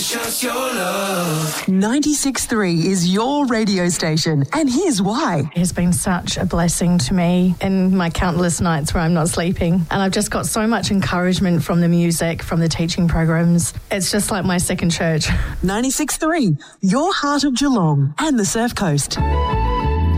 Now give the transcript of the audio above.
precious your love. 96.3 is your radio station, and here's why. It has been such a blessing to me in my countless nights where I'm not sleeping. And I've just got so much encouragement from the music, from the teaching programs. It's just like my second church. 96.3, your heart of Geelong and the Surf Coast.